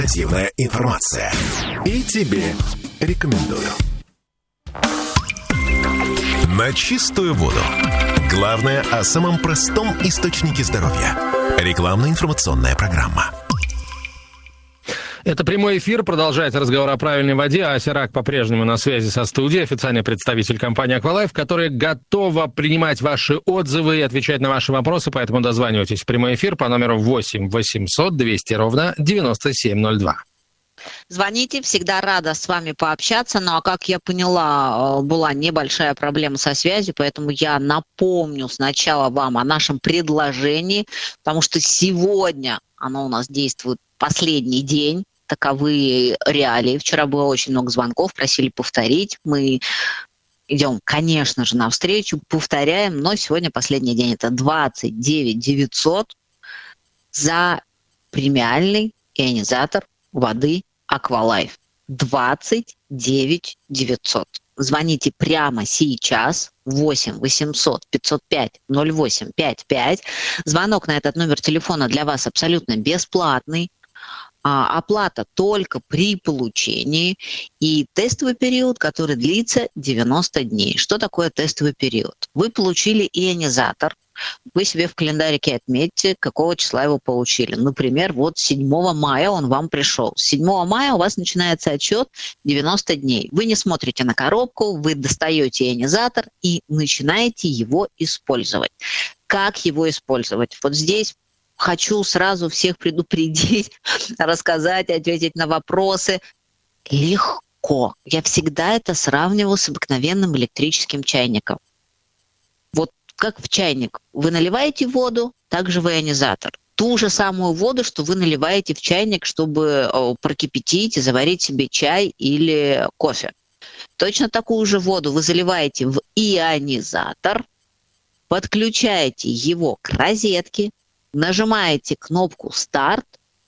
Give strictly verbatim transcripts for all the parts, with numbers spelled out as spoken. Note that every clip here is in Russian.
Оперативная информация. И тебе рекомендую. На чистую воду. Главное о самом простом источнике здоровья. Рекламно-информационная программа. Это прямой эфир, продолжается разговор о правильной воде. Ася Рак по-прежнему на связи со студией, официальный представитель компании «Аквалайф», которая готова принимать ваши отзывы и отвечать на ваши вопросы, поэтому дозванивайтесь в прямой эфир по номеру восемь восемьсот двести ровно девяносто семь ноль два. Звоните, всегда рада с вами пообщаться. Ну а как я поняла, была небольшая проблема со связью, поэтому я напомню сначала вам о нашем предложении, потому что сегодня оно у нас действует последний день. Таковы реалии. Вчера было очень много звонков, просили повторить. Мы идем, конечно же, навстречу, повторяем, но сегодня последний день. Это двадцать девять девятьсот за премиальный ионизатор воды «Аквалайф». двадцать девять девятьсот. Звоните прямо сейчас. восемь восемьсот пятьсот пять ноль восемь пятьдесят пять. Звонок на этот номер телефона для вас абсолютно бесплатный. А, оплата только при получении и тестовый период, который длится девяносто дней. Что такое тестовый период? Вы получили ионизатор, вы себе в календарике отметьте, какого числа его получили. Например, вот седьмого мая он вам пришел. С седьмого мая у вас начинается отчет девяносто дней. Вы не смотрите на коробку, вы достаете ионизатор и начинаете его использовать. Как его использовать? Вот здесь хочу сразу всех предупредить, рассказать, ответить на вопросы. Легко. Я всегда это сравниваю с обыкновенным электрическим чайником. Вот как в чайник вы наливаете воду, так же в ионизатор. Ту же самую воду, что вы наливаете в чайник, чтобы прокипятить и заварить себе чай или кофе. Точно такую же воду вы заливаете в ионизатор, подключаете его к розетке, нажимаете кнопку «Старт»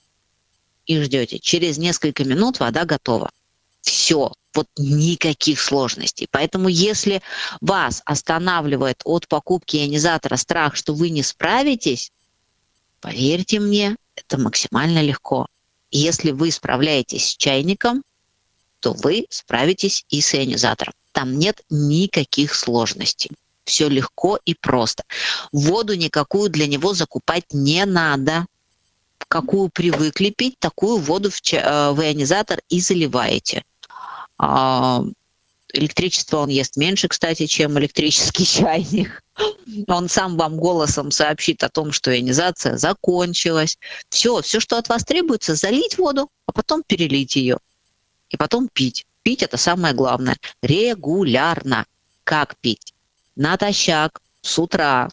и ждете. Через несколько минут вода готова. Все. Вот никаких сложностей. Поэтому если вас останавливает от покупки ионизатора страх, что вы не справитесь, поверьте мне, это максимально легко. Если вы справляетесь с чайником, то вы справитесь и с ионизатором. Там нет никаких сложностей. Все легко и просто. Воду никакую для него закупать не надо. Какую привыкли пить, такую воду в, ча- в ионизатор и заливаете. А, электричество он ест меньше, кстати, чем электрический чайник. Он сам вам голосом сообщит о том, что ионизация закончилась. Все, все, что от вас требуется, залить воду, а потом перелить ее. И потом пить. Пить – это самое главное. Регулярно. Как пить? Натощак, с утра,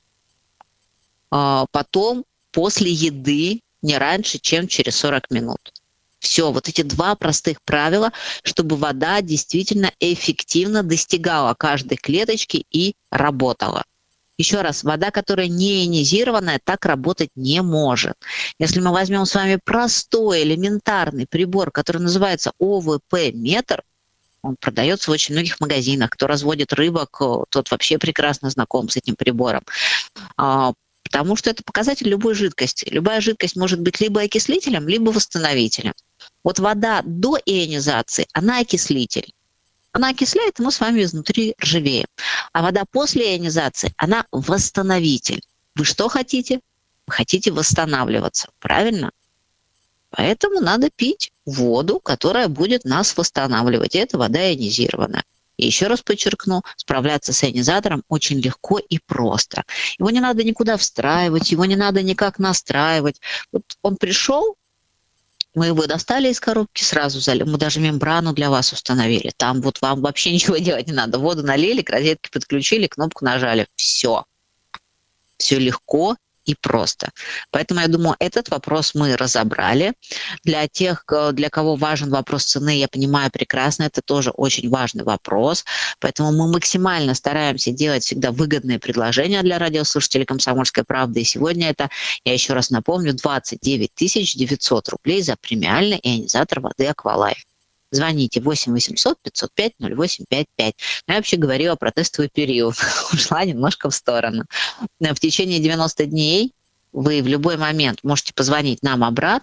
а потом после еды не раньше, чем через сорок минут. Все, вот эти два простых правила, чтобы вода действительно эффективно достигала каждой клеточки и работала. Еще раз, вода, которая не ионизированная, так работать не может. Если мы возьмем с вами простой, элементарный прибор, который называется о вэ пэ-метр, он продается в очень многих магазинах. Кто разводит рыбок, тот вообще прекрасно знаком с этим прибором. Потому что это показатель любой жидкости. Любая жидкость может быть либо окислителем, либо восстановителем. Вот вода до ионизации, она окислитель. Она окисляет, и мы с вами изнутри ржавеем. А вода после ионизации, она восстановитель. Вы что хотите? Вы хотите восстанавливаться, правильно? Поэтому надо пить воду, которая будет нас восстанавливать. И это вода ионизированная. И еще раз подчеркну, справляться с ионизатором очень легко и просто. Его не надо никуда встраивать, его не надо никак настраивать. Вот он пришел, мы его достали из коробки, сразу залили. Мы даже мембрану для вас установили. Там вот вам вообще ничего делать не надо. Воду налили, к розетке подключили, кнопку нажали. Все. Все легко и просто. Поэтому я думаю, этот вопрос мы разобрали. Для тех, для кого важен вопрос цены, я понимаю прекрасно, это тоже очень важный вопрос. Поэтому мы максимально стараемся делать всегда выгодные предложения для радиослушателей «Комсомольской правды». И сегодня это, я еще раз напомню, двадцать девять тысяч девятьсот рублей за премиальный ионизатор воды «Аквалайф». Звоните восемь восемьсот пятьсот пять ноль восемь пятьдесят пять. Я вообще говорила про тестовый период. Ушла немножко в сторону. В течение девяноста дней вы в любой момент можете позвонить нам обратно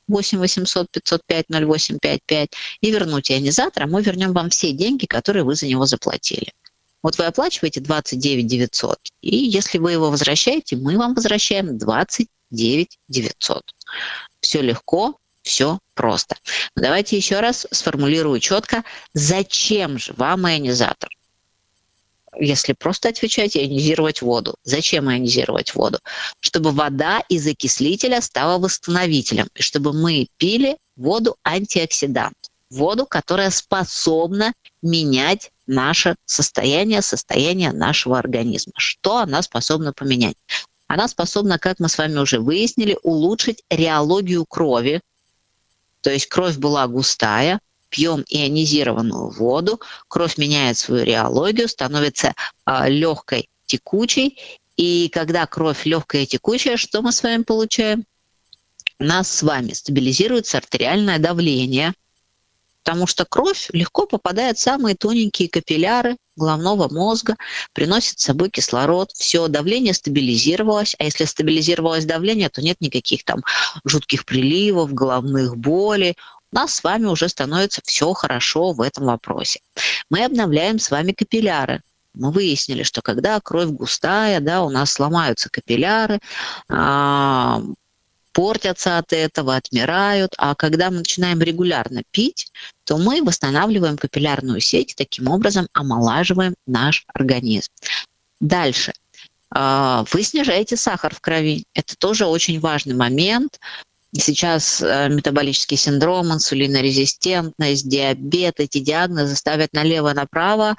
восемь восемьсот пятьсот пять ноль восемь пять пять и вернуть ионизатор, а мы вернем вам все деньги, которые вы за него заплатили. Вот вы оплачиваете двадцать девять девятьсот, и если вы его возвращаете, мы вам возвращаем двадцать девять девятьсот. Все легко, все просто. Но давайте еще раз сформулирую четко, зачем же вам ионизатор? Если просто отвечать, ионизировать воду. Зачем ионизировать воду? Чтобы вода из окислителя стала восстановителем, и чтобы мы пили воду-антиоксидант, воду, которая способна менять наше состояние, состояние нашего организма. Что она способна поменять? Она способна, как мы с вами уже выяснили, улучшить реологию крови. То есть кровь была густая, пьем ионизированную воду, кровь меняет свою реологию, становится э, легкой, текучей. И когда кровь легкая и текучая, что мы с вами получаем? У нас с вами стабилизируется артериальное давление, потому что кровь легко попадает в самые тоненькие капилляры головного мозга, приносит с собой кислород, все, давление стабилизировалось, а если стабилизировалось давление, то нет никаких там жутких приливов, головных болей. У нас с вами уже становится все хорошо в этом вопросе. Мы обновляем с вами капилляры. Мы выяснили, что когда кровь густая, да, у нас сломаются капилляры, а, портятся от этого, отмирают, а когда мы начинаем регулярно пить, то мы восстанавливаем капиллярную сеть, таким образом омолаживаем наш организм. Дальше. Вы снижаете сахар в крови. Это тоже очень важный момент. Сейчас метаболический синдром, инсулинорезистентность, диабет, эти диагнозы ставят налево-направо,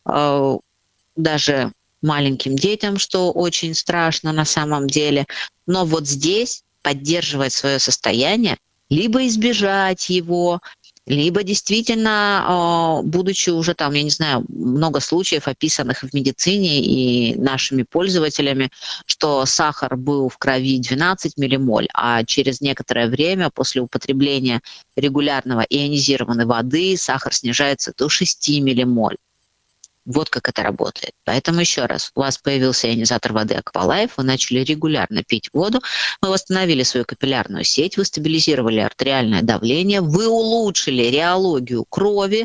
даже маленьким детям, что очень страшно на самом деле. Но вот здесь поддерживать свое состояние, либо избежать его, либо действительно, будучи уже там, я не знаю, много случаев, описанных в медицине и нашими пользователями, что сахар был в крови двенадцать миллимоль, а через некоторое время после употребления регулярного ионизированной воды сахар снижается до шести миллимоль. Вот как это работает. Поэтому еще раз, у вас появился ионизатор воды Aqualife, вы начали регулярно пить воду, вы восстановили свою капиллярную сеть, вы стабилизировали артериальное давление, вы улучшили реологию крови,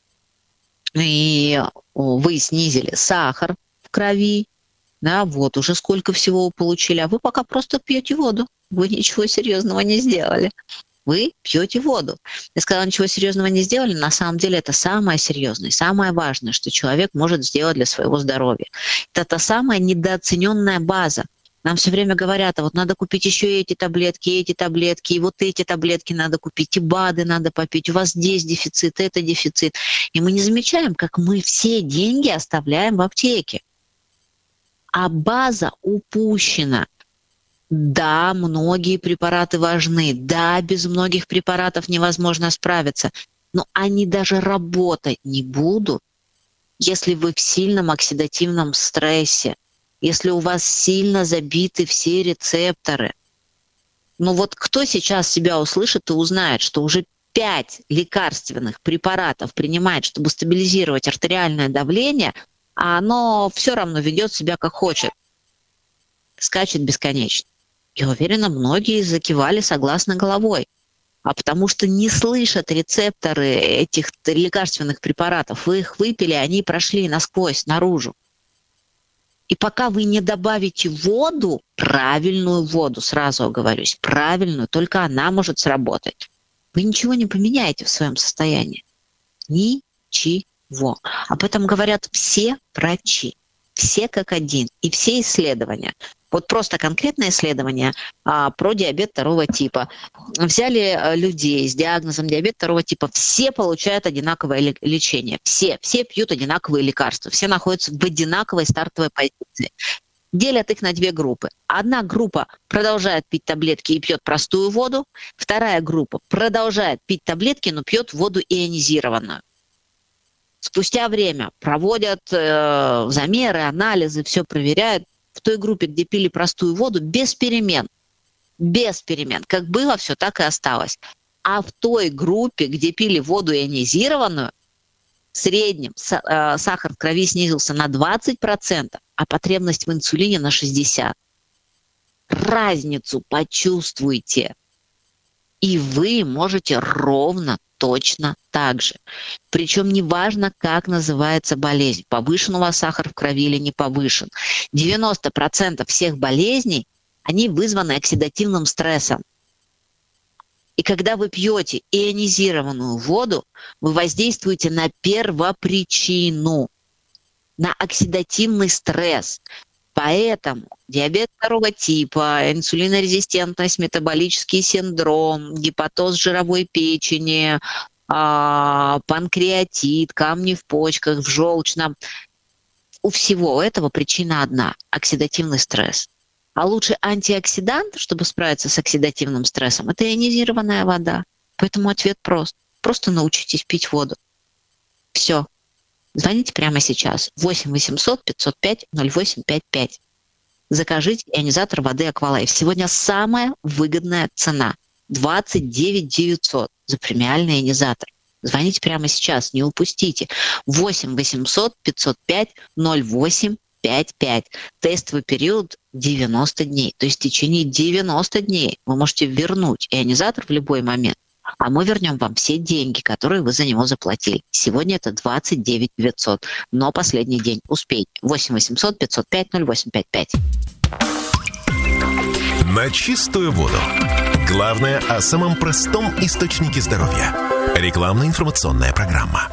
и вы снизили сахар в крови, да, вот уже сколько всего вы получили, а вы пока просто пьете воду, вы ничего серьезного не сделали. Вы пьете воду. Я сказала, ничего серьезного не сделали. На самом деле это самое серьезное, самое важное, что человек может сделать для своего здоровья. Это та самая недооцененная база. Нам все время говорят, а вот надо купить еще эти таблетки, эти таблетки, и вот эти таблетки надо купить, и БАДы надо попить, у вас здесь дефицит, это дефицит. И мы не замечаем, как мы все деньги оставляем в аптеке. А база упущена. Да, многие препараты важны, да, без многих препаратов невозможно справиться, но они даже работать не будут, если вы в сильном оксидативном стрессе, если у вас сильно забиты все рецепторы. Но вот кто сейчас себя услышит и узнает, что уже пять лекарственных препаратов принимает, чтобы стабилизировать артериальное давление, а оно все равно ведет себя как хочет, скачет бесконечно. Я уверена, многие закивали согласно головой, а потому что не слышат рецепторы этих лекарственных препаратов. Вы их выпили, они прошли насквозь, наружу. И пока вы не добавите воду, правильную воду, сразу оговорюсь, правильную, только она может сработать, вы ничего не поменяете в своем состоянии. Ничего. Об этом говорят все врачи, все как один, и все исследования. Вот просто конкретное исследование а, про диабет второго типа. Взяли а, людей с диагнозом диабет второго типа, все получают одинаковое лечение, все, все пьют одинаковые лекарства, все находятся в одинаковой стартовой позиции. Делят их на две группы. Одна группа продолжает пить таблетки и пьет простую воду, вторая группа продолжает пить таблетки, но пьет воду ионизированную. Спустя время проводят э, замеры, анализы, все проверяют. В той группе, где пили простую воду, без перемен. Без перемен. Как было, все так и осталось. А в той группе, где пили воду ионизированную, в среднем сахар в крови снизился на двадцать процентов, а потребность в инсулине на шестьдесят процентов. Разницу почувствуйте. И вы можете ровно точно так же. Причем неважно, как называется болезнь, повышен у вас сахар в крови или не повышен. девяносто процентов всех болезней, они вызваны оксидативным стрессом. И когда вы пьете ионизированную воду, вы воздействуете на первопричину, на оксидативный стресс. Поэтому диабет второго типа, инсулинорезистентность, метаболический синдром, гепатоз жировой печени, панкреатит, камни в почках, в желчном. У всего этого причина одна – оксидативный стресс. А лучший антиоксидант, чтобы справиться с оксидативным стрессом, это ионизированная вода. Поэтому ответ прост. Просто научитесь пить воду. Все. Звоните прямо сейчас. восемь восемьсот пятьсот пять ноль восемь пять пять. Закажите ионизатор воды Аквалайф. Сегодня самая выгодная цена. двадцать девять девятьсот за премиальный ионизатор. Звоните прямо сейчас, не упустите. восемь восемьсот пятьсот пять ноль восемь пять пять. Тестовый период девяносто дней. То есть в течение девяноста дней вы можете вернуть ионизатор в любой момент. А мы вернем вам все деньги, которые вы за него заплатили. Сегодня это двадцать девять девятьсот. Но последний день. Успейте. восемь восемьсот пятьсот пять ноль восемь пять пять. На чистую воду. Главное о самом простом источнике здоровья. Рекламно-информационная программа.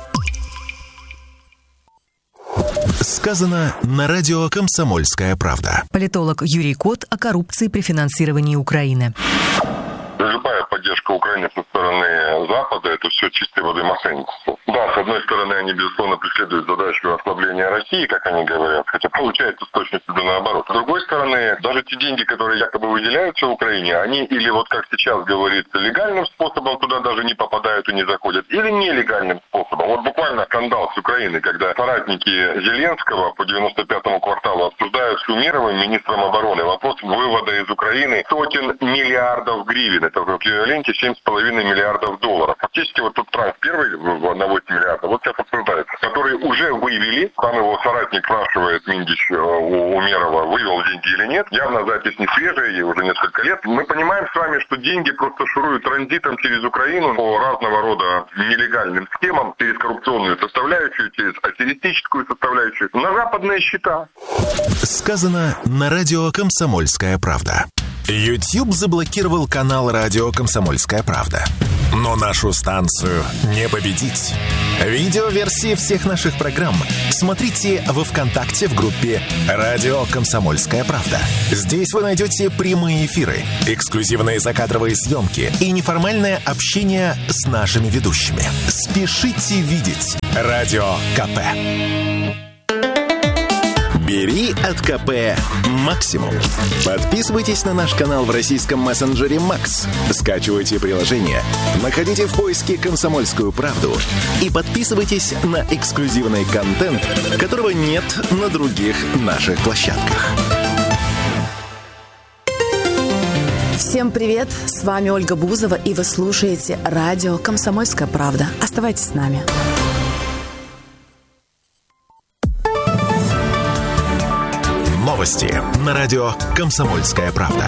Сказано на радио «Комсомольская правда». Политолог Юрий Кот о коррупции при финансировании Украины. Любая поддержка Украины со стороны Запада – это все чистой воды мошенничество. Да, с одной стороны, они, безусловно, преследуют задачу ослабления России, как они говорят, хотя получается с точностью до наоборот. С другой стороны, даже те деньги, которые якобы выделяются Украине, они или, вот как сейчас говорится, легальным способом туда даже не попадают и не заходят, или нелегальным способом. Вот буквально скандал с Украиной, когда соратники Зеленского по девяносто пятому кварталу обсуждают с Умеровым, министром обороны, вопрос вывода из Украины сотен миллиардов гривен. Это в эквиваленте семь с половиной миллиардов долларов. Фактически вот тут транш первый на восемь миллиардов, вот сейчас обсуждается, который уже вывели. Там его соратник спрашивает, Миндич у Умерова, вывел деньги или нет. Явно запись не свежая, ей уже несколько лет. Мы понимаем с вами, что деньги просто шуруют транзитом через Украину по разного рода нелегальным схемам, через коррупционную составляющую, через аферистическую составляющую, на западные счета. Сказано на радио «Комсомольская правда». YouTube заблокировал канал радио «Комсомольская правда». Но нашу станцию не победить. Видеоверсии всех наших программ смотрите во ВКонтакте в группе «Радио Комсомольская правда». Здесь вы найдете прямые эфиры, эксклюзивные закадровые съемки и неформальное общение с нашими ведущими. Спешите видеть Радио КП. Бери от КП максимум. Подписывайтесь на наш канал в российском мессенджере Макс. Скачивайте приложение, находите в поиске «Комсомольскую правду» и подписывайтесь на эксклюзивный контент, которого нет на других наших площадках. Всем привет! С вами Ольга Бузова, и вы слушаете радио «Комсомольская правда». Оставайтесь с нами. Новости на радио «Комсомольская правда».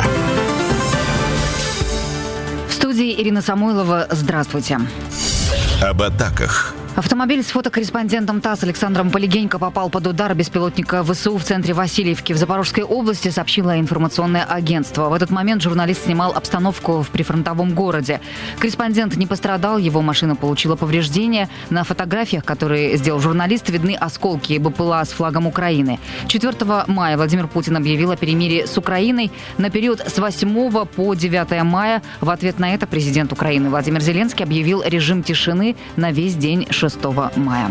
В студии Ирина Самойлова. Здравствуйте. Об атаках. Автомобиль с фотокорреспондентом ТАСС Александром Полегенько попал под удар беспилотника ВСУ в центре Васильевки в Запорожской области, сообщило информационное агентство. В этот момент журналист снимал обстановку в прифронтовом городе. Корреспондент не пострадал, его машина получила повреждения. На фотографиях, которые сделал журналист, видны осколки БПЛА с флагом Украины. четвёртого мая Владимир Путин объявил о перемирии с Украиной на период с восьмого по девятое мая. В ответ на это президент Украины Владимир Зеленский объявил режим тишины на весь день шестого мая.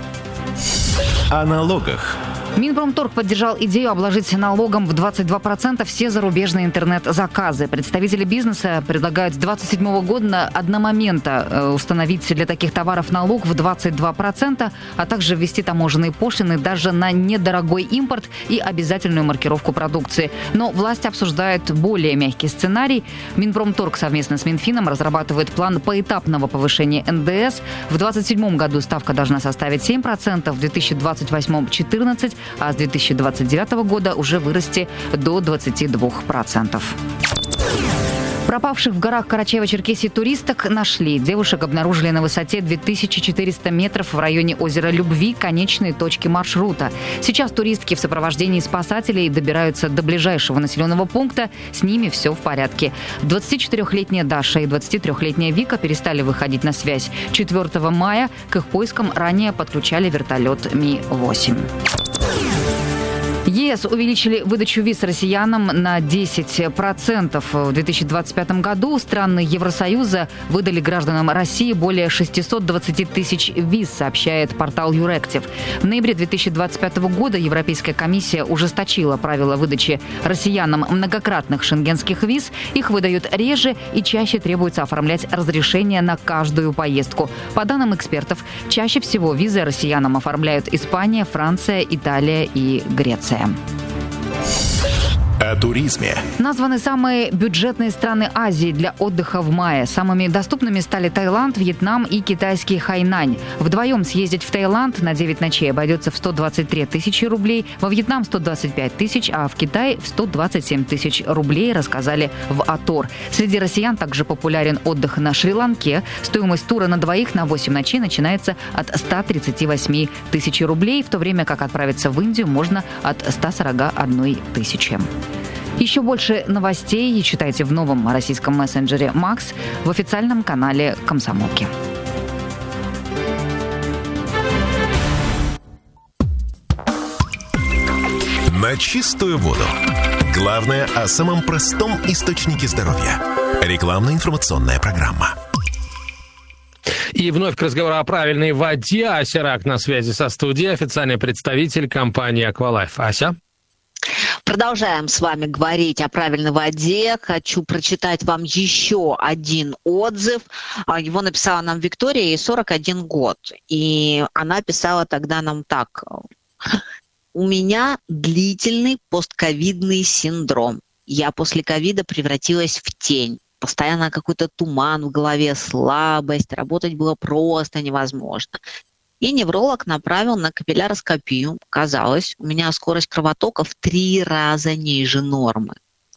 О налогах. Минпромторг поддержал идею обложить налогом в двадцать два процента все зарубежные интернет-заказы. Представители бизнеса предлагают с двадцать седьмого года одномоментно установить для таких товаров налог в двадцать два процента, а также ввести таможенные пошлины даже на недорогой импорт и обязательную маркировку продукции. Но власть обсуждает более мягкий сценарий. Минпромторг совместно с Минфином разрабатывает план поэтапного повышения эн дэ эс. В двадцать седьмом году ставка должна составить семь процентов, в две тысячи двадцать восьмом – четырнадцать процентов, а с две тысячи двадцать девятого года уже вырасти до двадцати двух процентов. Пропавших в горах Карачаево-Черкесии туристок нашли. Девушек обнаружили на высоте две тысячи четыреста метров в районе озера Любви, конечной точки маршрута. Сейчас туристки в сопровождении спасателей добираются до ближайшего населенного пункта. С ними все в порядке. двадцатичетырёхлетняя Даша и двадцатитрёхлетняя Вика перестали выходить на связь. четвёртого мая к их поискам ранее подключали вертолет Ми восемь. ЕС увеличили выдачу виз россиянам на десять процентов. В две тысячи двадцать пятом году страны Евросоюза выдали гражданам России более шестьсот двадцать тысяч виз, сообщает портал Юректив. В ноябре две тысячи двадцать пятого года Европейская комиссия ужесточила правила выдачи россиянам многократных шенгенских виз. Их выдают реже и чаще требуется оформлять разрешение на каждую поездку. По данным экспертов, чаще всего визы россиянам оформляют Испания, Франция, Италия и Греция. О туризме. Названы самые бюджетные страны Азии для отдыха в мае. Самыми доступными стали Таиланд, Вьетнам и китайский Хайнань. Вдвоем съездить в Таиланд на девять ночей обойдется в сто двадцать три тысячи рублей, во Вьетнам сто двадцать пять тысяч, а в Китай в сто двадцать семь тысяч рублей, рассказали в Атор. Среди россиян также популярен отдых на Шри-Ланке. Стоимость тура на двоих на восемь ночей начинается от ста тридцати восьми тысяч рублей, в то время как отправиться в Индию можно от ста сорока одной тысячи. Еще больше новостей читайте в новом российском мессенджере «Макс» в официальном канале «Комсомолки». На чистую воду. Главное о самом простом источнике здоровья. Рекламно-информационная программа. И вновь к разговору о правильной воде. Ася Рак на связи со студией, официальный представитель компании «Аквалайф». Ася? Продолжаем с вами говорить о правильной воде. Хочу прочитать вам еще один отзыв. Его написала нам Виктория, ей сорок один год. И она писала тогда нам так. У меня длительный постковидный синдром. Я после ковида превратилась в тень. Постоянно какой-то туман в голове, слабость. Работать было просто невозможно. И невролог направил на капилляроскопию. Казалось, у меня скорость кровотока в три раза ниже нормы.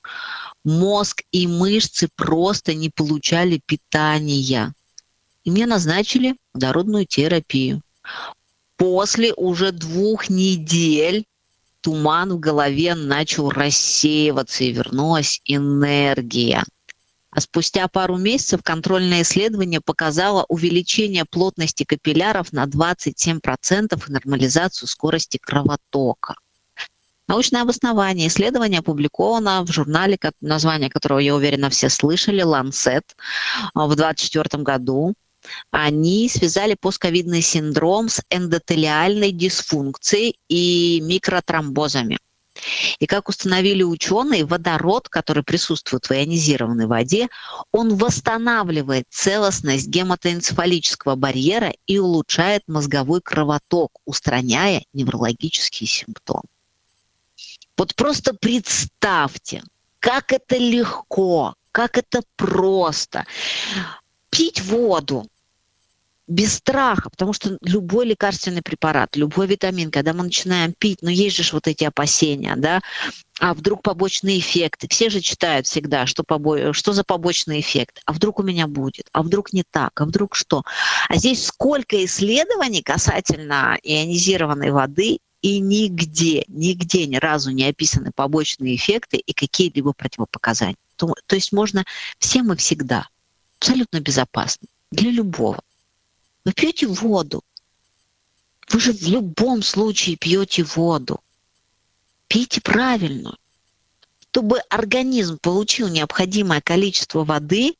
Мозг и мышцы просто не получали питания. И мне назначили водородную терапию. После уже двух недель туман в голове начал рассеиваться, и вернулась энергия. А спустя пару месяцев контрольное исследование показало увеличение плотности капилляров на двадцать семь процентов и нормализацию скорости кровотока. Научное обоснование исследования опубликовано в журнале, название которого, я уверена, все слышали, «Ланцет», в двадцать четвёртом году. Они связали постковидный синдром с эндотелиальной дисфункцией и микротромбозами. И как установили ученые, водород, который присутствует в ионизированной воде, он восстанавливает целостность гематоэнцефалического барьера и улучшает мозговой кровоток, устраняя неврологические симптомы. Вот просто представьте, как это легко, как это просто. Пить воду без страха, потому что любой лекарственный препарат, любой витамин, когда мы начинаем пить, ну есть же вот эти опасения, да, а вдруг побочные эффекты. Все же читают всегда, что, побо... что за побочный эффект, а вдруг у меня будет, а вдруг не так, а вдруг что. А здесь сколько исследований касательно ионизированной воды, и нигде, нигде ни разу не описаны побочные эффекты и какие-либо противопоказания. То, то есть можно всем и всегда, абсолютно безопасно, для любого. Вы пьете воду. Вы же в любом случае пьете воду. Пейте правильно. Чтобы организм получил необходимое количество воды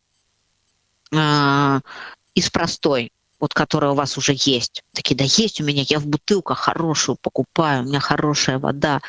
э, из простой, вот которая у вас уже есть. Такие, да есть у меня, я в бутылках хорошую покупаю, у меня хорошая вода.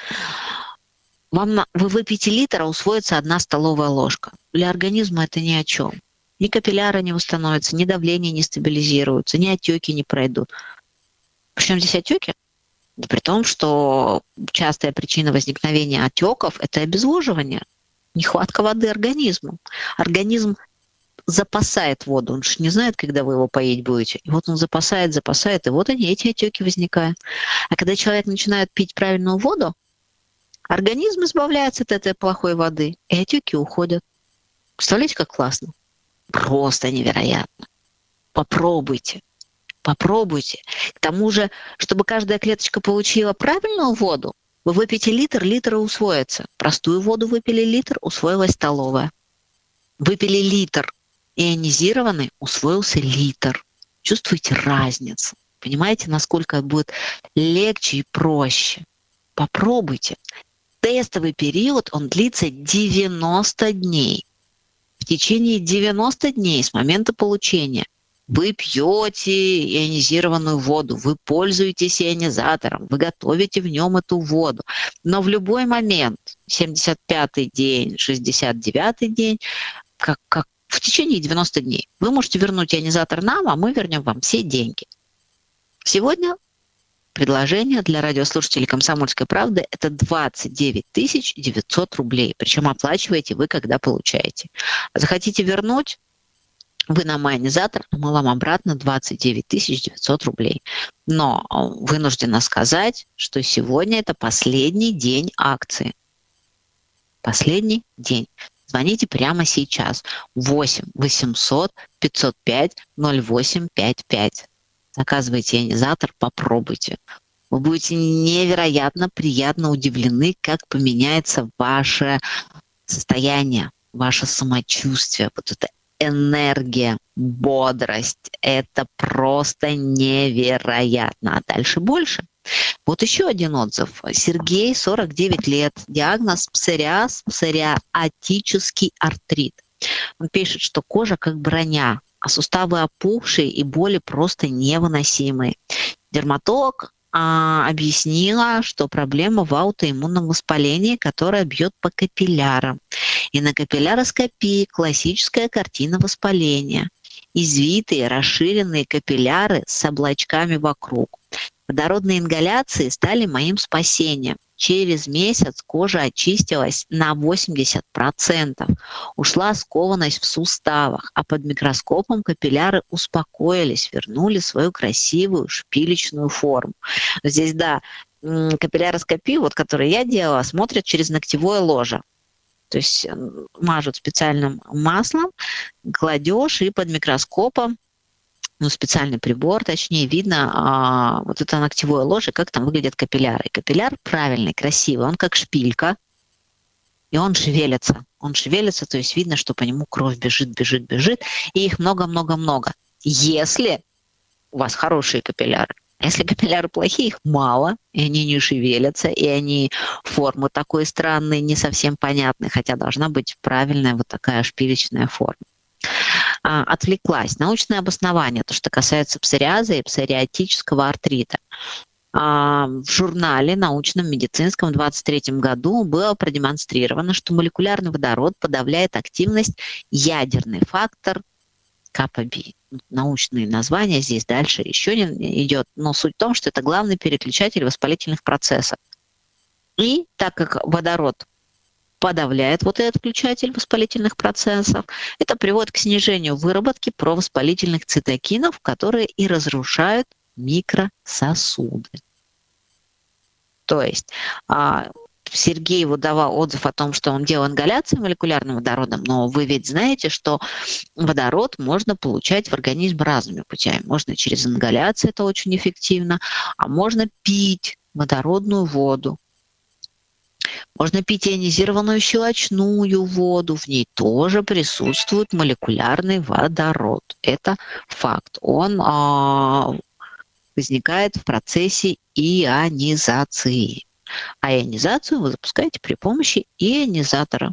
Вам на, вы выпьете литр, а усвоится одна столовая ложка. Для организма это ни о чем. Ни капилляры не восстановятся, ни давление не стабилизируется, ни отеки не пройдут. Причем здесь отеки? Да при том, что частая причина возникновения отеков – это обезвоживание, нехватка воды организму. Организм запасает воду, он же не знает, когда вы его поить будете. И вот он запасает, запасает, и вот они, эти отеки возникают. А когда человек начинает пить правильную воду, организм избавляется от этой плохой воды, и отеки уходят. Представляете, как классно? Просто невероятно. Попробуйте. Попробуйте. К тому же, чтобы каждая клеточка получила правильную воду, вы выпьете литр, литр и усвоится. Простую воду выпили литр, усвоилась столовая. Выпили литр ионизированный, усвоился литр. Чувствуете разницу? Понимаете, насколько будет легче и проще? Попробуйте. Тестовый период, он длится девяносто дней. В течение девяноста дней с момента получения вы пьете ионизированную воду, вы пользуетесь ионизатором, вы готовите в нем эту воду. Но в любой момент, семьдесят пятый день, шестьдесят девятый день, как, как в течение девяноста дней, вы можете вернуть ионизатор нам, а мы вернем вам все деньги. Сегодня предложение для радиослушателей «Комсомольской правды» – это двадцать девять тысяч девятьсот рублей. Причем оплачиваете вы, когда получаете. Захотите вернуть, вы нам ионизатор, а мы вам обратно двадцать девять тысяч девятьсот рублей. Но вынуждена сказать, что сегодня это последний день акции. Последний день. Звоните прямо сейчас. восемь восемьсот пятьсот пять ноль восемь пять пять. Заказывайте ионизатор, попробуйте. Вы будете невероятно приятно удивлены, как поменяется ваше состояние, ваше самочувствие. Вот это энергия, бодрость. Это просто невероятно. А дальше больше. Вот еще один отзыв. Сергей, сорок девять лет. Диагноз псориаз, псориатический артрит. Он пишет, что кожа как броня, а суставы опухшие и боли просто невыносимые. Дерматолог а, объяснила, что проблема в аутоиммунном воспалении, которое бьет по капиллярам. И на капилляроскопии классическая картина воспаления. Извитые, расширенные капилляры с облачками вокруг. Водородные ингаляции стали моим спасением. Через месяц кожа очистилась на восемьдесят процентов. Ушла скованность в суставах, а под микроскопом капилляры успокоились, вернули свою красивую шпилечную форму. Здесь, да, капилляроскопию, вот, которую я делала, смотрят через ногтевое ложе. То есть мажут специальным маслом, кладешь, и под микроскопом, ну, специальный прибор, точнее, видно а, вот это ногтевое ложе, как там выглядят капилляры. Капилляр правильный, красивый, он как шпилька, и он шевелится. Он шевелится, то есть видно, что по нему кровь бежит, бежит, бежит, и их много-много-много. Если у вас хорошие капилляры. Если капилляры плохие, их мало, и они не шевелятся, и они формы такой странной, не совсем понятной, хотя должна быть правильная вот такая шпилечная форма. А, отвлеклась. Научное обоснование, то, что касается псориаза и псориатического артрита. А, в журнале научном медицинском в двадцать третьем году было продемонстрировано, что молекулярный водород подавляет активность ядерный фактор КПБ. Научные названия здесь дальше еще не идет, но суть в том, что это главный переключатель воспалительных процессов. И так как водород подавляет вот этот включатель воспалительных процессов, это приводит к снижению выработки провоспалительных цитокинов, которые и разрушают микрососуды. То есть Сергей вот давал отзыв о том, что он делал ингаляции молекулярным водородом, но вы ведь знаете, что водород можно получать в организм разными путями. Можно через ингаляцию, это очень эффективно, а можно пить водородную воду. Можно пить ионизированную щелочную воду, в ней тоже присутствует молекулярный водород. Это факт. Он а, возникает в процессе ионизации. А ионизацию вы запускаете при помощи ионизатора.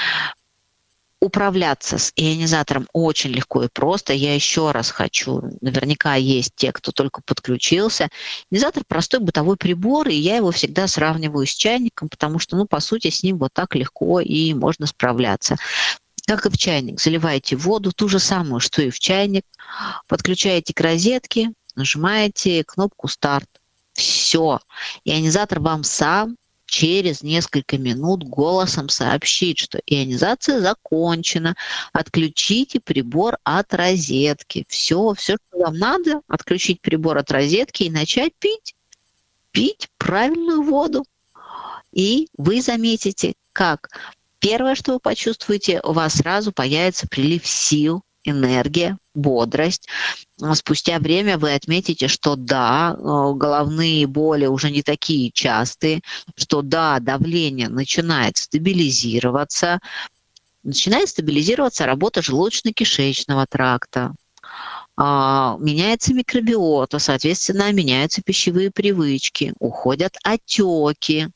Управляться с ионизатором очень легко и просто. Я еще раз хочу, наверняка есть те, кто только подключился. Ионизатор – простой бытовой прибор, и я его всегда сравниваю с чайником, потому что, ну, по сути, с ним вот так легко и можно справляться. Как и в чайник, заливаете воду, ту же самую, что и в чайник, подключаете к розетке, нажимаете кнопку «Старт». Все. Ионизатор вам сам через несколько минут голосом сообщит, что ионизация закончена. Отключите прибор от розетки. Все, все, что вам надо, отключить прибор от розетки и начать пить. Пить правильную воду. И вы заметите, как Первое, что вы почувствуете, у вас сразу появится прилив сил, энергия, бодрость. Спустя время вы отметите, что да, головные боли уже не такие частые, что да, давление начинает стабилизироваться, начинает стабилизироваться работа желудочно-кишечного тракта, меняется микробиота, соответственно, меняются пищевые привычки, уходят отеки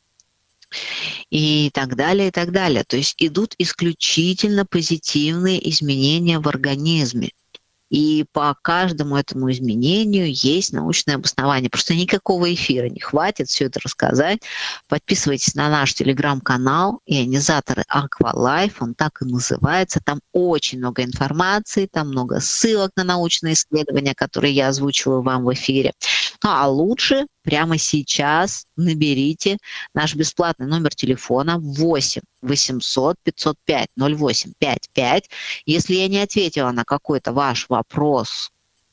и так далее, и так далее. То есть идут исключительно позитивные изменения в организме. И по каждому этому изменению есть научное обоснование. Просто никакого эфира не хватит все это рассказать. Подписывайтесь на наш телеграм-канал «Ионизаторы Аквалайф». Он так и называется. Там очень много информации, там много ссылок на научные исследования, которые я озвучиваю вам в эфире. Ну а лучше прямо сейчас наберите наш бесплатный номер телефона восемь восемьсот пятьсот пять ноль восемь пятьдесят пять. Если я не ответила на какой-то ваш вопрос,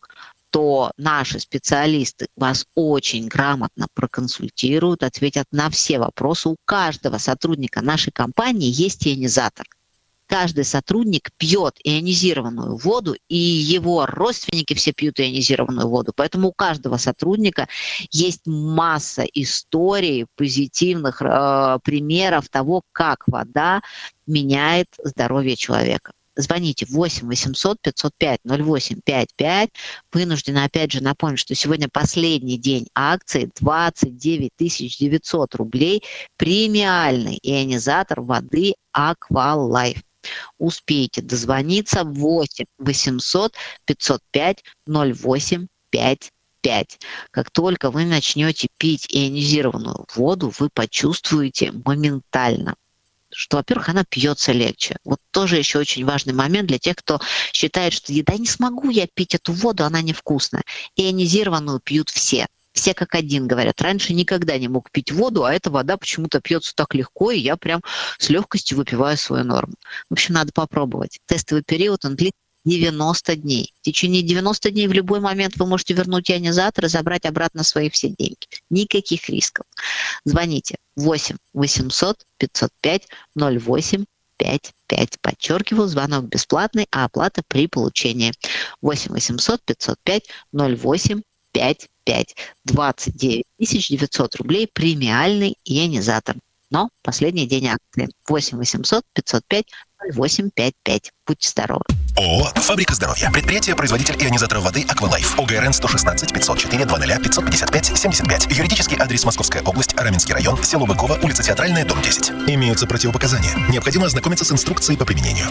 то наши специалисты вас очень грамотно проконсультируют, ответят на все вопросы. У каждого сотрудника нашей компании есть ионизатор. Каждый сотрудник пьет ионизированную воду, и его родственники все пьют ионизированную воду. Поэтому у каждого сотрудника есть масса историй, позитивных э, примеров того, как вода меняет здоровье человека. Звоните восемь восемьсот пятьсот пять ноль восемь пятьдесят пять. Вынуждена опять же напомнить, что сегодня последний день акции, двадцать девять тысяч девятьсот рублей, премиальный ионизатор воды Аквалайф. Успейте дозвониться восемь восемьсот пятьсот пять ноль восемь пятьдесят пять. Как только вы начнете пить ионизированную воду, вы почувствуете моментально, что, во-первых, она пьется легче. Вот тоже еще очень важный момент для тех, кто считает, что да не смогу я пить эту воду, она невкусная. Ионизированную пьют все. Все как один говорят. Раньше никогда не мог пить воду, а эта вода почему-то пьется так легко, и я прям с легкостью выпиваю свою норму. В общем, надо попробовать. Тестовый период, он длится девяносто дней. В течение девяноста дней в любой момент вы можете вернуть ионизатор и забрать обратно свои все деньги. Никаких рисков. Звоните восемь восемьсот пятьсот пять ноль восемь пятьдесят пять. Подчеркиваю, звонок бесплатный, а оплата при получении. восемь восемьсот пятьсот пять ноль восемь пятьдесят пять. двадцать девять тысяч девятьсот рублей премиальный ионизатор. Но последний день акции. восемь восемьсот пятьсот пять ноль восемь пятьдесят пять. Будьте здоровы. ООО «Фабрика здоровья». Предприятие-производитель ионизаторов воды «Аквалайф». ОГРН сто шестнадцать пятьсот четыре двадцать пятьсот пятьдесят пять семьдесят пять. Юридический адрес: Московская область, Раменский район, село Быково, улица Театральная, дом десять. Имеются противопоказания. Необходимо ознакомиться с инструкцией по применению.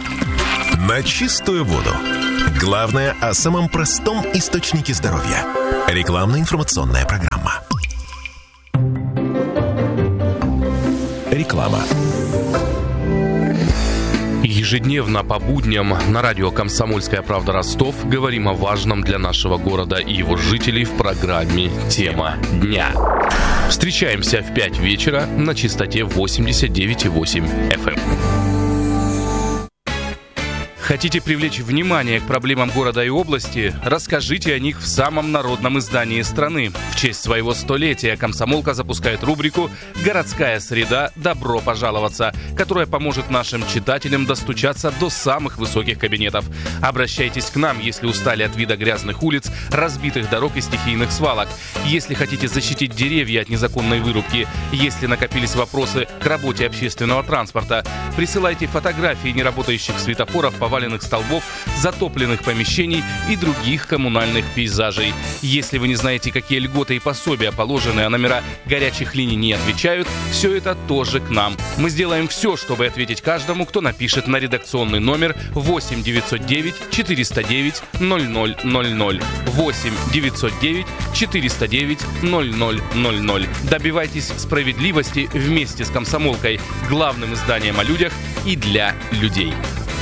На чистую воду. Главное о самом простом источнике здоровья. Рекламно-информационная программа. Реклама. Ежедневно по будням на радио «Комсомольская правда» Ростов говорим о важном для нашего города и его жителей в программе «Тема дня». Встречаемся в пять вечера на частоте восемьдесят девять и восемь эф эм. Хотите привлечь внимание к проблемам города и области? Расскажите о них в самом народном издании страны. В честь своего столетия «Комсомолка» запускает рубрику «Городская среда. Добро пожаловаться», которая поможет нашим читателям достучаться до самых высоких кабинетов. Обращайтесь к нам, если устали от вида грязных улиц, разбитых дорог и стихийных свалок. Если хотите защитить деревья от незаконной вырубки, если накопились вопросы к работе общественного транспорта, присылайте фотографии неработающих светофоров, поваленных столбов, затопленных помещений и других коммунальных пейзажей. Если вы не знаете, какие льготы и пособия положены, а номера горячих линий не отвечают, все это тоже к нам. Мы сделаем все, чтобы ответить каждому, кто напишет на редакционный номер восемь девятьсот девять четыреста девять ноль ноль ноль ноль. восемь девятьсот девять четыреста девять ноль ноль ноль ноль. Добивайтесь справедливости вместе с «Комсомолкой», главным изданием о людях и для людей.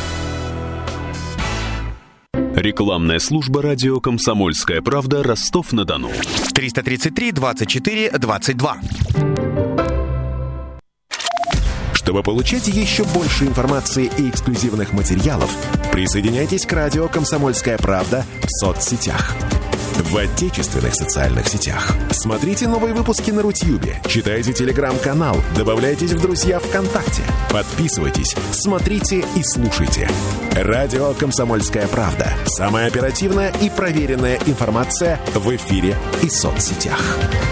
Рекламная служба радио «Комсомольская правда», Ростов-на-Дону. триста тридцать три двадцать четыре двадцать два. Чтобы получать еще больше информации и эксклюзивных материалов, присоединяйтесь к радио «Комсомольская правда» в соцсетях. в отечественных социальных сетях. Смотрите новые выпуски на Рутьюбе, читайте телеграм-канал, добавляйтесь в друзья ВКонтакте, подписывайтесь, смотрите и слушайте. Радио «Комсомольская правда». Самая оперативная и проверенная информация в эфире и соцсетях.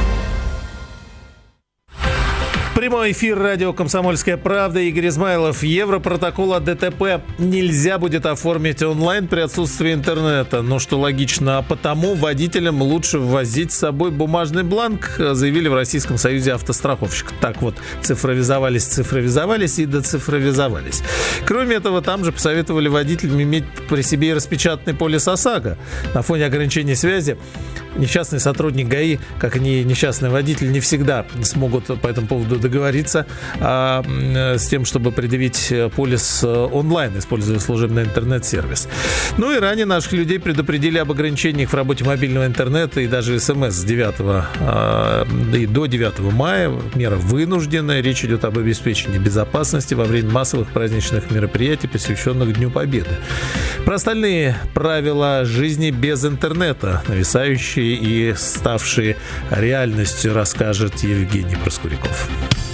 Прямой эфир радио «Комсомольская правда». Игорь Измайлов. Европротокол о ДТП нельзя будет оформить онлайн при отсутствии интернета. Ну, что логично. А потому водителям лучше ввозить с собой бумажный бланк, заявили в Российском союзе автостраховщиков. Так вот, цифровизовались, цифровизовались и доцифровизовались. Кроме этого, там же посоветовали водителям иметь при себе и распечатанный полис ОСАГО. На фоне ограничений связи несчастный сотрудник ГАИ, как и несчастный водитель, не всегда смогут по этому поводу договориться а, с тем, чтобы предъявить полис онлайн, используя служебный интернет-сервис. Ну и ранее наших людей предупредили об ограничениях в работе мобильного интернета и даже СМС с девятого а, и до девятого мая. Мера вынужденная. Речь идет об обеспечении безопасности во время массовых праздничных мероприятий, посвященных Дню Победы. Про остальные правила жизни без интернета, нависающие и ставшие реальностью, расскажет Евгений Проскуряков.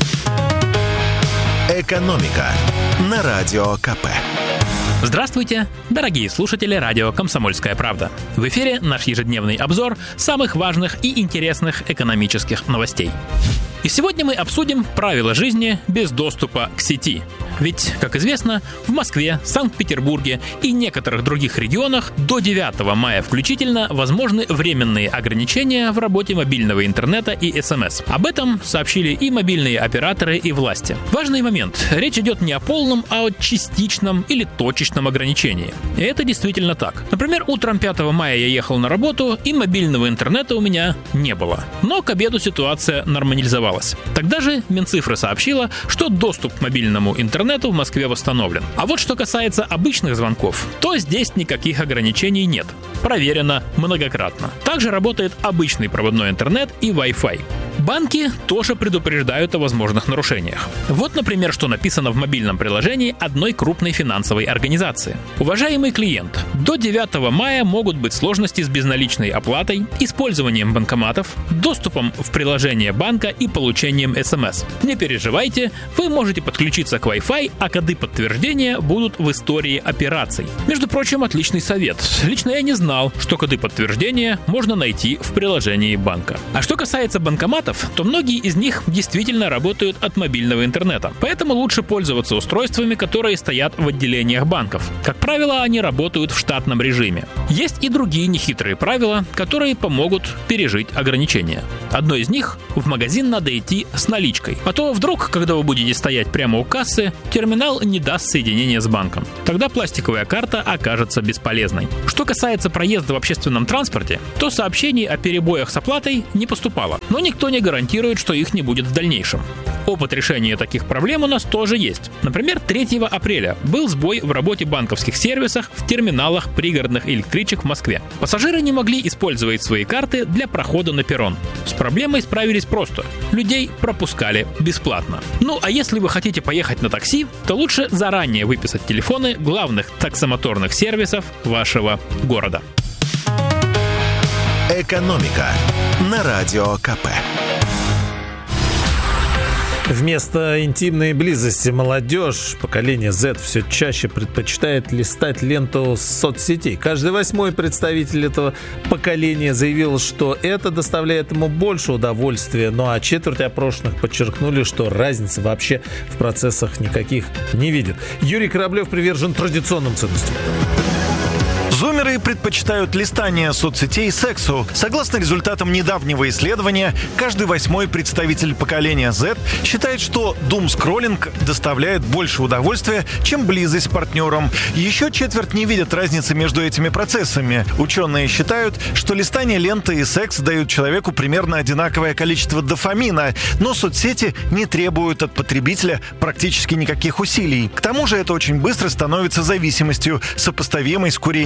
Экономика на Радио КП. Здравствуйте, дорогие слушатели радио «Комсомольская правда». В эфире наш ежедневный обзор самых важных и интересных экономических новостей. И сегодня мы обсудим правила жизни без доступа к сети. Ведь, как известно, в Москве, Санкт-Петербурге и некоторых других регионах до девятого мая включительно возможны временные ограничения в работе мобильного интернета и СМС. Об этом сообщили и мобильные операторы, и власти. Важный момент. Речь идет не о полном, а о частичном или точечном ограничении. И это действительно так. Например, утром пятого мая я ехал на работу, и мобильного интернета у меня не было. Но к обеду ситуация нормализовалась. Тогда же Минцифры сообщила, что доступ к мобильному интернету в Москве восстановлен. А вот что касается обычных звонков, то здесь никаких ограничений нет. Проверено многократно. Также работает обычный проводной интернет и Wi-Fi. Банки тоже предупреждают о возможных нарушениях. Вот, например, что написано в мобильном приложении одной крупной финансовой организации. Уважаемый клиент, до девятого мая могут быть сложности с безналичной оплатой, использованием банкоматов, доступом в приложение банка и получением СМС. Не переживайте, вы можете подключиться к Wi-Fi, а коды подтверждения будут в истории операций. Между прочим, отличный совет. Лично я не знал, что коды подтверждения можно найти в приложении банка. А что касается банкоматов, то многие из них действительно работают от мобильного интернета. Поэтому лучше пользоваться устройствами, которые стоят в отделениях банков. Как правило, они работают в штатном режиме. Есть и другие нехитрые правила, которые помогут пережить ограничения. Одно из них – в магазин надо идти с наличкой. А то вдруг, когда вы будете стоять прямо у кассы, терминал не даст соединения с банком. Тогда пластиковая карта окажется бесполезной. Что касается проезда в общественном транспорте, то сообщений о перебоях с оплатой не поступало. Но никто не гарантирует, что их не будет в дальнейшем. Опыт решения таких проблем у нас тоже есть. Например, третьего апреля был сбой в работе банковских сервисов в терминалах пригородных электричек в Москве. Пассажиры не могли использовать свои карты для прохода на перрон. С проблемой справились просто. Людей пропускали бесплатно. Ну, а если вы хотите поехать на такси, то лучше заранее выписать телефоны главных таксомоторных сервисов вашего города. Экономика на Радио КП. Вместо интимной близости молодежь, поколение Z, все чаще предпочитает листать ленту соцсетей. Каждый восьмой представитель этого поколения заявил, что это доставляет ему больше удовольствия. Ну а четверть опрошенных подчеркнули, что разницы вообще в процессах никаких не видят. Юрий Кораблев привержен традиционным ценностям. Зумеры предпочитают листание соцсетей сексу. Согласно результатам недавнего исследования, каждый восьмой представитель поколения Z считает, что думскроллинг доставляет больше удовольствия, чем близость с партнером. Еще четверть не видят разницы между этими процессами. Ученые считают, что листание ленты и секс дают человеку примерно одинаковое количество дофамина, но соцсети не требуют от потребителя практически никаких усилий. К тому же это очень быстро становится зависимостью, сопоставимой с курением.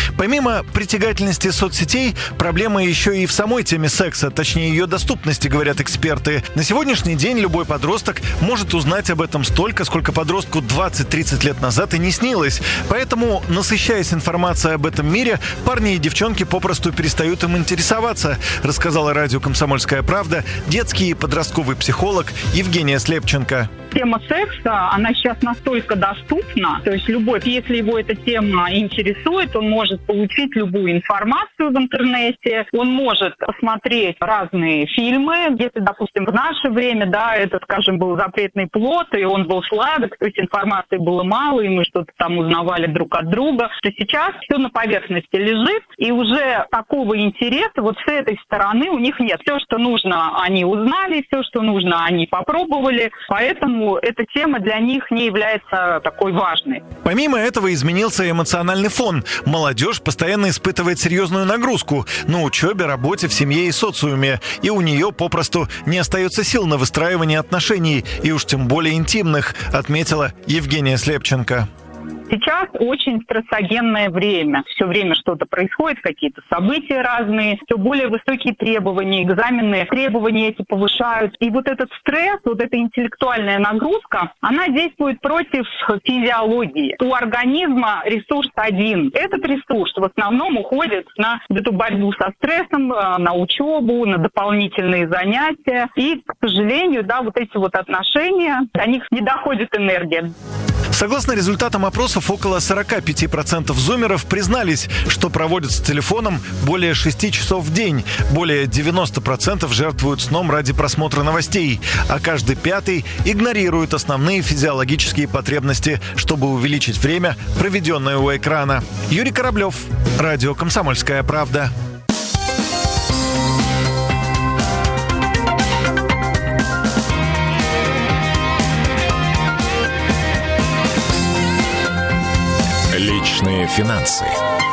Помимо притягательности соцсетей, проблема еще и в самой теме секса, точнее ее доступности, говорят эксперты. На сегодняшний день любой подросток может узнать об этом столько, сколько подростку двадцать-тридцать лет назад и не снилось. Поэтому, насыщаясь информацией об этом мире, парни и девчонки попросту перестают им интересоваться, рассказала радио «Комсомольская правда» детский и подростковый психолог Евгения Слепченко. Тема секса, она сейчас настолько доступна, то есть любой, если его эта тема интересует, он может получить любую информацию в интернете, он может посмотреть разные фильмы, если, допустим, в наше время, да, это, скажем, был запретный плод, и он был сладок, то есть информации было мало, и мы что-то там узнавали друг от друга, то сейчас все на поверхности лежит, и уже такого интереса вот с этой стороны у них нет. Все, что нужно, они узнали, все, что нужно, они попробовали, поэтому эта тема для них не является такой важной. Помимо этого изменился эмоциональный фон. Молодежь постоянно испытывает серьезную нагрузку на учебе, работе, в семье и социуме. И у нее попросту не остается сил на выстраивание отношений, и уж тем более интимных, отметила Евгения Слепченко. Сейчас очень стрессогенное время. Все время что-то происходит, какие-то события разные, все более высокие требования, экзамены, требования эти повышают. И вот этот стресс, вот эта интеллектуальная нагрузка, она действует против физиологии. У организма ресурс один. Этот ресурс в основном уходит на эту борьбу со стрессом, на учебу, на дополнительные занятия. И, к сожалению, да, вот эти вот отношения, до них не доходит энергия. Согласно результатам опросов, около сорок пять процентов зумеров признались, что проводят с телефоном более шести часов в день. Более девяносто процентов жертвуют сном ради просмотра новостей, а каждый пятый игнорирует основные физиологические потребности, чтобы увеличить время, проведенное у экрана. Юрий Кораблев, радио «Комсомольская правда». Личные финансы.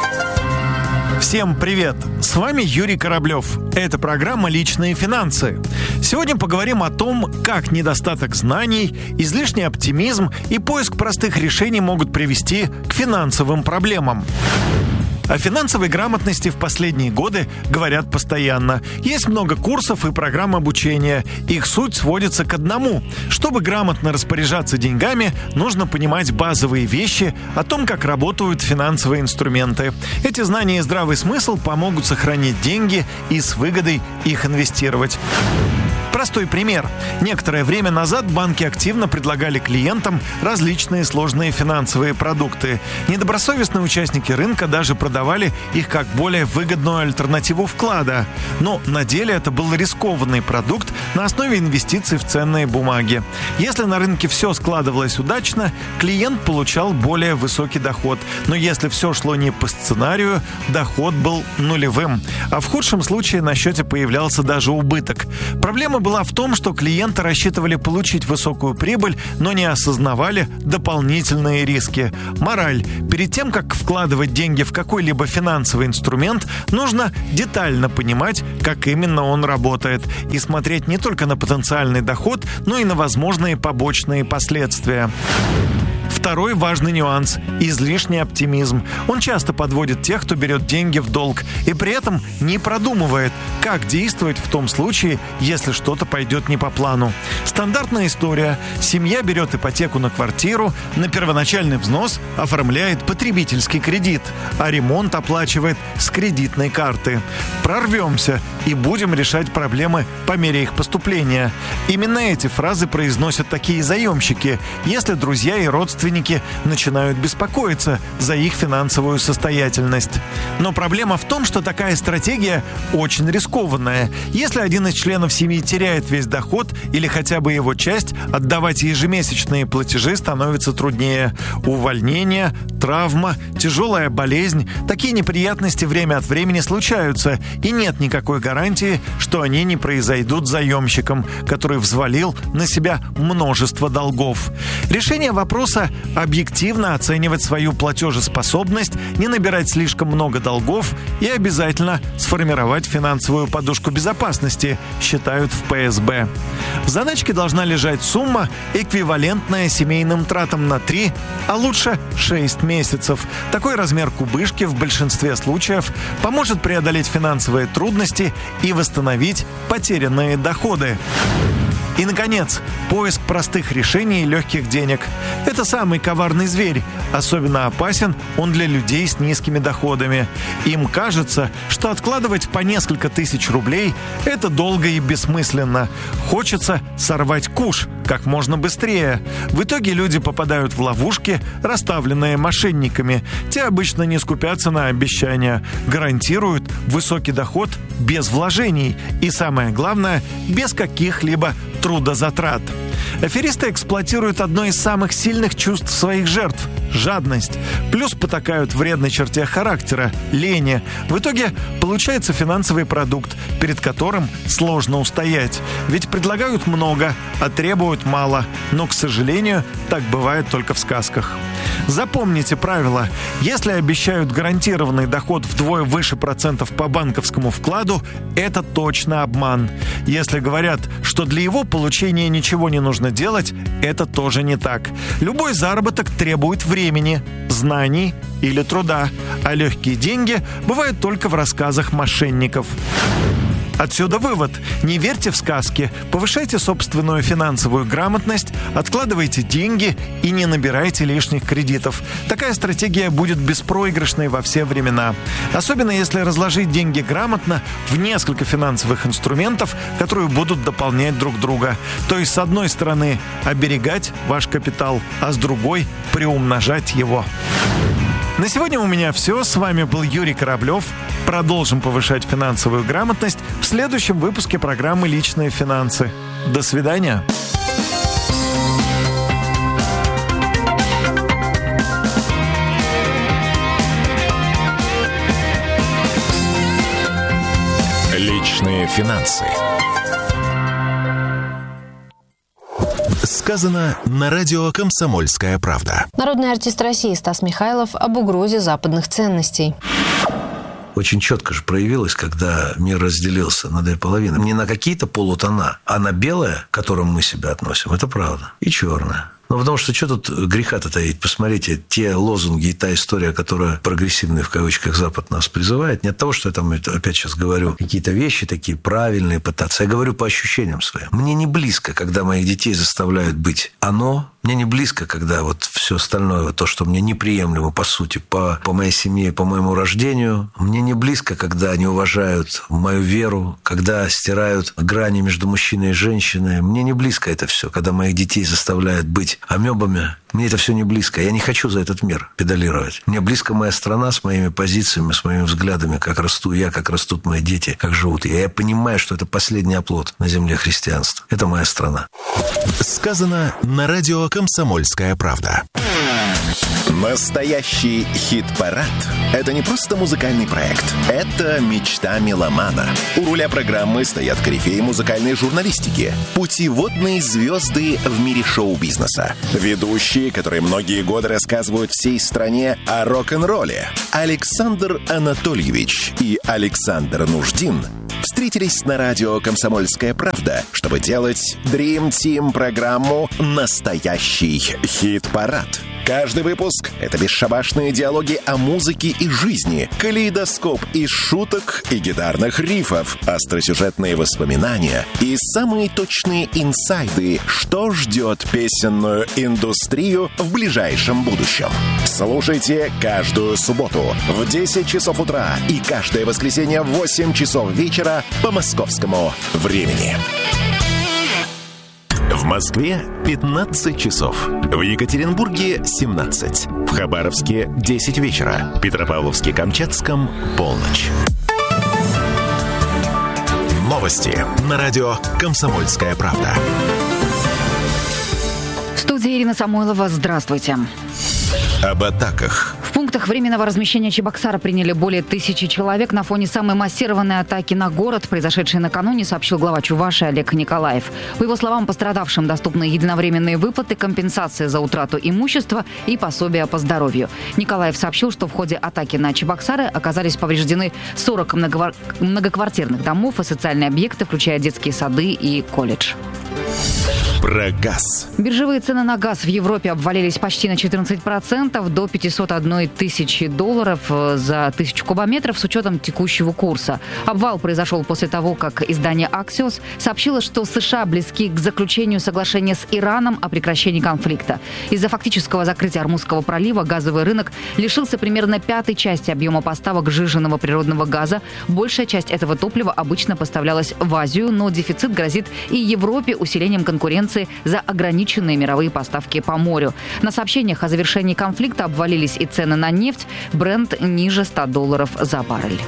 Всем привет! С вами Юрий Кораблев. Это программа «Личные финансы». Сегодня поговорим о том, как недостаток знаний, излишний оптимизм и поиск простых решений могут привести к финансовым проблемам. О финансовой грамотности в последние годы говорят постоянно. Есть много курсов и программ обучения. Их суть сводится к одному. Чтобы грамотно распоряжаться деньгами, нужно понимать базовые вещи о том, как работают финансовые инструменты. Эти знания и здравый смысл помогут сохранить деньги и с выгодой их инвестировать. Простой пример. Некоторое время назад банки активно предлагали клиентам различные сложные финансовые продукты. Недобросовестные участники рынка даже продавали их как более выгодную альтернативу вклада. Но на деле это был рискованный продукт на основе инвестиций в ценные бумаги. Если на рынке все складывалось удачно, клиент получал более высокий доход. Но если все шло не по сценарию, доход был нулевым. А в худшем случае на счете появлялся даже убыток. Проблема была в том, что клиенты рассчитывали получить высокую прибыль, но не осознавали дополнительные риски. Мораль. Перед тем, как вкладывать деньги в какой-либо финансовый инструмент, нужно детально понимать, как именно он работает, и смотреть не только на потенциальный доход, но и на возможные побочные последствия. Второй важный нюанс – излишний оптимизм. Он часто подводит тех, кто берет деньги в долг, и при этом не продумывает, как действовать в том случае, если что-то пойдет не по плану. Стандартная история. Семья берет ипотеку на квартиру, на первоначальный взнос оформляет потребительский кредит, а ремонт оплачивает с кредитной карты. Прорвемся и будем решать проблемы по мере их поступления. Именно эти фразы произносят такие заемщики, если друзья и родственники начинают беспокоиться за их финансовую состоятельность. Но проблема в том, что такая стратегия очень рискованная. Если один из членов семьи теряет весь доход или хотя бы его часть, отдавать ежемесячные платежи становится труднее. Увольнение, травма, тяжелая болезнь – такие неприятности время от времени случаются, и нет никакой гарантии, что они не произойдут заемщиком, который взвалил на себя множество долгов. Решение вопроса объективно оценивать свою платежеспособность, не набирать слишком много долгов и обязательно сформировать финансовую подушку безопасности, считают в пэ эс бэ. В заначке должна лежать сумма, эквивалентная семейным тратам на три, а лучше шесть месяцев. Такой размер кубышки в большинстве случаев поможет преодолеть финансовые трудности и восстановить потерянные доходы. И, наконец, поиск простых решений и легких денег. Это самый коварный зверь. Особенно опасен он для людей с низкими доходами. Им кажется, что откладывать по несколько тысяч рублей – это долго и бессмысленно. Хочется сорвать куш как можно быстрее. В итоге люди попадают в ловушки, расставленные мошенниками. Те обычно не скупятся на обещания, гарантируют высокий доход без вложений и, самое главное, без каких-либо трудозатрат. Аферисты эксплуатируют одно из самых сильных чувств своих жертв – жадность. Плюс потакают вредной черте характера – лени. В итоге получается финансовый продукт, перед которым сложно устоять. Ведь предлагают много, а требуют мало. Но, к сожалению, так бывает только в сказках. Запомните правило. Если обещают гарантированный доход вдвое выше процентов по банковскому вкладу, это точно обман. Если говорят, что для его получения ничего не нужно делать, это тоже не так. Любой заработок требует времени, знаний или труда, а легкие деньги бывают только в рассказах мошенников. Отсюда вывод. Не верьте в сказки, повышайте собственную финансовую грамотность, откладывайте деньги и не набирайте лишних кредитов. Такая стратегия будет беспроигрышной во все времена. Особенно если разложить деньги грамотно в несколько финансовых инструментов, которые будут дополнять друг друга. То есть, с одной стороны, оберегать ваш капитал, а с другой – приумножать его. На сегодня у меня все. С вами был Юрий Кораблев. Продолжим повышать финансовую грамотность в следующем выпуске программы «Личные финансы». До свидания. Личные финансы. Сказано на радио «Комсомольская правда». Народный артист России Стас Михайлов об угрозе западных ценностей. Очень четко же проявилось, когда мир разделился на две половины. Не на какие-то полутона, а на белое, к которому мы себя относим, это правда, и черное. Ну, потому что что тут греха-то таить? Посмотрите, те лозунги и та история, которая прогрессивный, в кавычках, Запад нас призывает, не от того, что я там опять сейчас говорю какие-то вещи такие правильные пытаться. Я говорю по ощущениям своим. Мне не близко, когда моих детей заставляют быть оно. Мне не близко, когда вот все остальное, то, что мне неприемлемо, по сути, по, по моей семье, по моему рождению. Мне не близко, когда они уважают мою веру, когда стирают грани между мужчиной и женщиной. Мне не близко это все, когда моих детей заставляют быть амебами. Мне это все не близко. Я не хочу за этот мир педалировать. Мне близко моя страна с моими позициями, с моими взглядами, как расту я, как растут мои дети, как живут я. Я понимаю, что это последний оплот на земле христианства. Это моя страна. Сказано на радио «Комсомольская правда». Настоящий хит-парад – это не просто музыкальный проект. Это мечта меломана. У руля программы стоят корифеи музыкальной журналистики, путеводные звезды в мире шоу-бизнеса, ведущие, которые многие годы рассказывают всей стране о рок-н-ролле. Александр Анатольевич и Александр Нуждин встретились на радио «Комсомольская правда», чтобы делать Dream Team программу «Настоящий хит-парад». Каждый выпуск — это бесшабашные диалоги о музыке и жизни, калейдоскоп из шуток и гитарных рифов, остросюжетные воспоминания и самые точные инсайды, что ждет песенную индустрию в ближайшем будущем. Слушайте каждую субботу в десять часов утра и каждое воскресенье в восемь часов вечера по московскому времени. В Москве пятнадцать часов. В Екатеринбурге семнадцать. В Хабаровске десять вечера. В Петропавловске-Камчатском полночь. Новости на радио «Комсомольская правда». В студии Ирина Самойлова. Здравствуйте. Об атаках, В пунктах временного размещения Чебоксара приняли более тысячи человек на фоне самой массированной атаки на город, произошедшей накануне, сообщил глава Чувашии Олег Николаев. По его словам, пострадавшим доступны единовременные выплаты, компенсации за утрату имущества и пособия по здоровью. Николаев сообщил, что в ходе атаки на Чебоксары оказались повреждены сорок многовар... многоквартирных домов и социальные объекты, включая детские сады и колледж. Про газ. Биржевые цены на газ в Европе обвалились почти на четырнадцать процентов до пятьсот одной тысячи долларов за тысячу кубометров с учетом текущего курса. Обвал произошел после того, как издание Axios сообщило, что США близки к заключению соглашения с Ираном о прекращении конфликта. Из-за фактического закрытия Ормузского пролива газовый рынок лишился примерно пятой части объема поставок сжиженного природного газа. Большая часть этого топлива обычно поставлялась в Азию, но дефицит грозит и Европе усилением конкуренции за ограниченные мировые поставки по морю. На сообщениях о завершении конфликта обвалились и цены на нефть. Брент ниже ста долларов за баррель.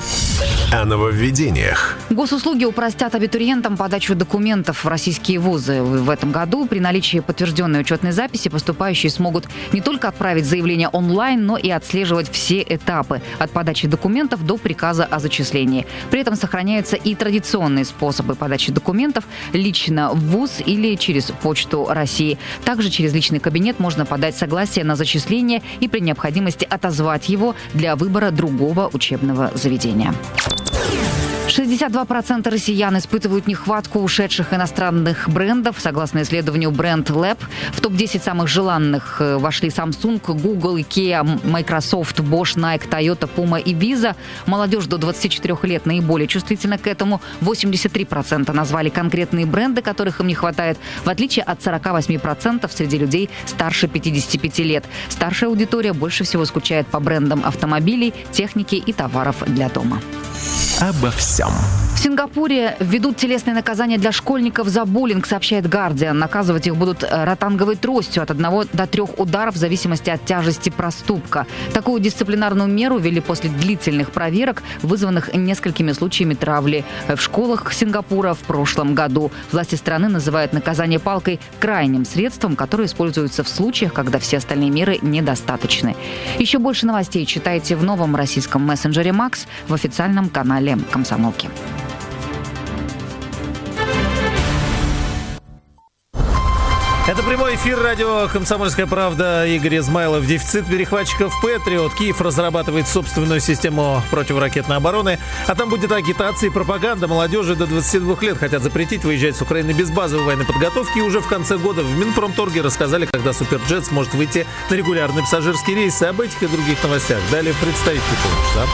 О нововведениях. Госуслуги упростят абитуриентам подачу документов в российские вузы. В этом году при наличии подтвержденной учетной записи поступающие смогут не только отправить заявление онлайн, но и отслеживать все этапы от подачи документов до приказа о зачислении. При этом сохраняются и традиционные способы подачи документов лично в вуз или через Почту России. Также через личный кабинет можно подать согласие на зачисление и при необходимости отозвать его для выбора другого учебного заведения. шестьдесят два процента россиян испытывают нехватку ушедших иностранных брендов. Согласно исследованию Brand Lab, в топ десять самых желанных вошли Samsung, Google, IKEA, Microsoft, Bosch, Nike, Toyota, Puma и Visa. Молодежь до двадцати четырёх лет наиболее чувствительна к этому. восемьдесят три процента назвали конкретные бренды, которых им не хватает, в отличие от сорок восемь процентов среди людей старше пятидесяти пяти лет. Старшая аудитория больше всего скучает по брендам автомобилей, техники и товаров для дома. Обо всем. В Сингапуре введут телесные наказания для школьников за буллинг, сообщает Guardian. Наказывать их будут ротанговой тростью от одного до трех ударов в зависимости от тяжести проступка. Такую дисциплинарную меру ввели после длительных проверок, вызванных несколькими случаями травли в школах Сингапура в прошлом году. Власти страны называют наказание палкой крайним средством, которое используется в случаях, когда все остальные меры недостаточны. Еще больше новостей читайте в новом российском мессенджере Макс в официальном канале «Комсомолки». Это прямой эфир радио «Комсомольская правда». Игорь Измайлов. Дефицит перехватчиков «Патриот». Киев разрабатывает собственную систему противоракетной обороны. А там будет агитация и пропаганда. Молодежи до двадцати двух лет хотят запретить выезжать с Украины без базовой военной подготовки. И уже в конце года в Минпромторге рассказали, когда Суперджет сможет выйти на регулярные пассажирские рейсы. Об этих и других новостях далее представитель Полночь.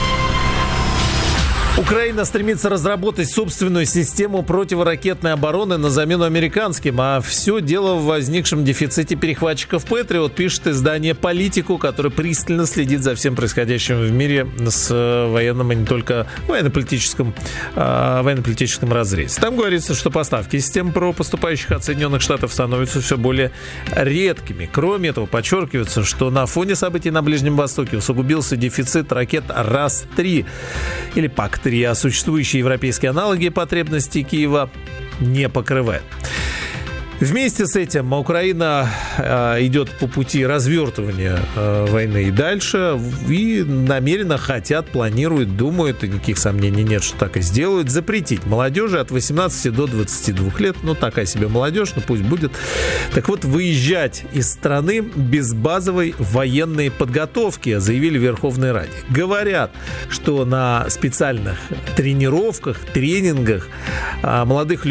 Украина стремится разработать собственную систему противоракетной обороны на замену американским, а все дело в возникшем дефиците перехватчиков «Патриот», пишет издание «Политику», которое пристально следит за всем происходящим в мире с военным и не только военно-политическим, э, военно-политическим разрезе. Там говорится, что поставки систем ПРО, поступающих от Соединенных Штатов, становятся все более редкими. Кроме этого, подчеркивается, что на фоне событий на Ближнем Востоке усугубился дефицит ракет РАС три или ПАК-три, а существующие европейские аналоги потребностей Киева не покрывают. Вместе с этим Украина э, идет по пути развертывания э, войны и дальше, и намеренно хотят, планируют, думают, и никаких сомнений нет, что так и сделают, запретить молодежи от восемнадцати до двадцати двух лет, ну такая себе молодежь, ну пусть будет, так вот, выезжать из страны без базовой военной подготовки, заявили в Верховной Раде. Говорят, что на специальных тренировках, тренингах э, молодых людей